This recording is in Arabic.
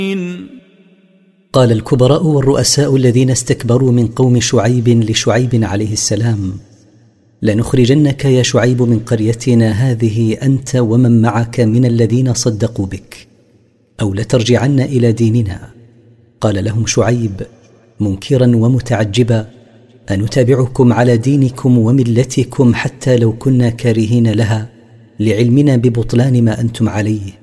قال الكبراء والرؤساء الذين استكبروا من قوم شعيب لشعيب عليه السلام: لنخرجنك يا شعيب من قريتنا هذه أنت ومن معك من الذين صدقوا بك، أو لترجعن إلى ديننا. قال لهم شعيب منكرا ومتعجبا: أنتابعكم على دينكم وملتكم حتى لو كنا كارهين لها، لعلمنا ببطلان ما أنتم عليه؟